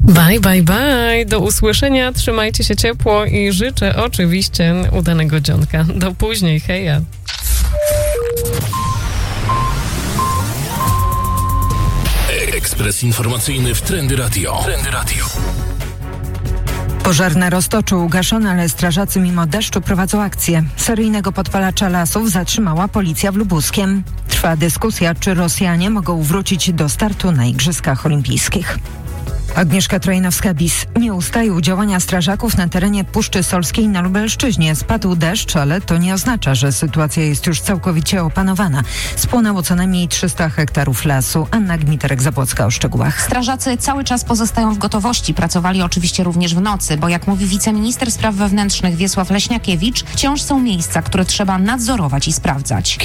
Bye, bye, bye. Do usłyszenia. Trzymajcie się ciepło i życzę oczywiście udanego dzionka. Do później. Heja. Ekspres informacyjny w Trendy Radio. Pożar na Roztoczu ugaszony, ale strażacy mimo deszczu prowadzą akcję. Seryjnego podpalacza lasów zatrzymała policja w Lubuskiem. Trwa dyskusja, czy Rosjanie mogą wrócić do startu na Igrzyskach Olimpijskich. Agnieszka Trojnowska-Bis. Nie ustają działania strażaków na terenie Puszczy Solskiej na Lubelszczyźnie. Spadł deszcz, ale to nie oznacza, że sytuacja jest już całkowicie opanowana. Spłonęło co najmniej 300 hektarów lasu. Anna Gmiterek-Zabłocka o szczegółach. Strażacy cały czas pozostają w gotowości. Pracowali oczywiście również w nocy, bo jak mówi wiceminister spraw wewnętrznych Wiesław Leśniakiewicz, wciąż są miejsca, które trzeba nadzorować i sprawdzać.